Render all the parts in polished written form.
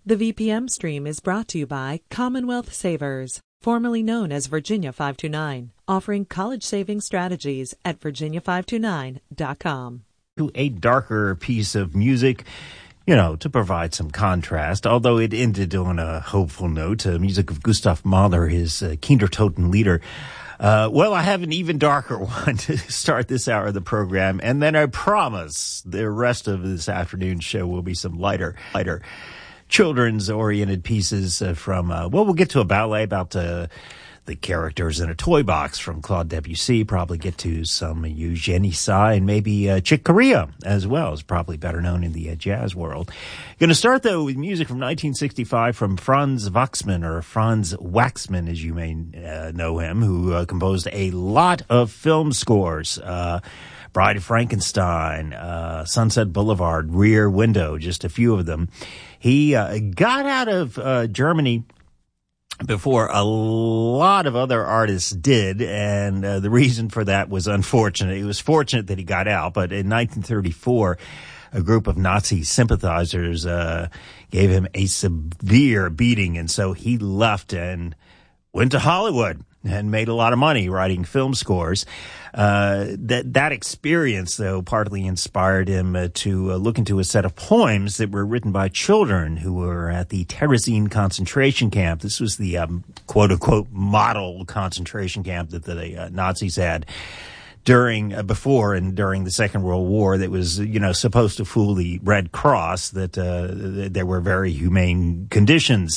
The VPM stream is brought to you by Commonwealth Savers, formerly known as Virginia 529, offering college saving strategies at virginia529.com. To a darker piece of music, to provide some contrast, although it ended on a hopeful note, music of Gustav Mahler, his Kindertoten Lieder. I have an even darker one to start this hour of the program, and then I promise the rest of this afternoon's show will be some lighter children's-oriented pieces from, we'll get to a ballet about the characters in a toy box from Claude Debussy, probably get to some Eugénie Saiz, and maybe Chick Corea as well, is probably better known in the jazz world. Going to start, though, with music from 1965 from Franz Waxman, as you may know him, who composed a lot of film scores. Bride of Frankenstein, Sunset Boulevard, Rear Window, just a few of them. He got out of Germany before a lot of other artists did, and the reason for that was unfortunate. It was fortunate that he got out, but in 1934, a group of Nazi sympathizers gave him a severe beating, and so he left and went to Hollywood and made a lot of money writing film scores. That experience, though, partly inspired him to look into a set of poems that were written by children who were at the Terezin concentration camp. This was the quote-unquote model concentration camp that the Nazis had before and during the Second World War, that was, supposed to fool the Red Cross that there were very humane conditions.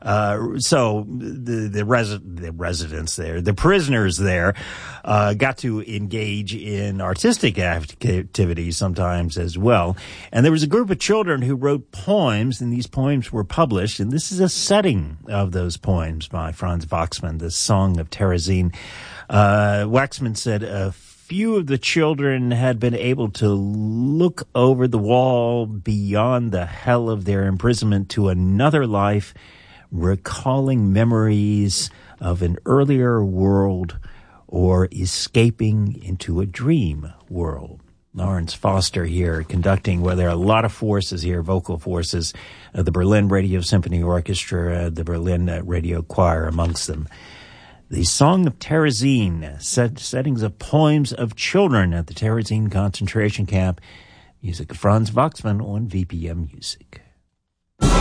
So the residents there, the prisoners there, got to engage in artistic activities sometimes as well. And there was a group of children who wrote poems, and these poems were published. And this is a setting of those poems by Franz Waxman, the Song of Terezin. Waxman said, a few of the children had been able to look over the wall beyond the hell of their imprisonment to another life, recalling memories of an earlier world or escaping into a dream world. Lawrence Foster here conducting, there are a lot of forces here, vocal forces, the Berlin Radio Symphony Orchestra, the Berlin Radio Choir amongst them. The Song of Terezin, settings of poems of children at the Terezin concentration camp. Music of Franz Waxman on VPM Music.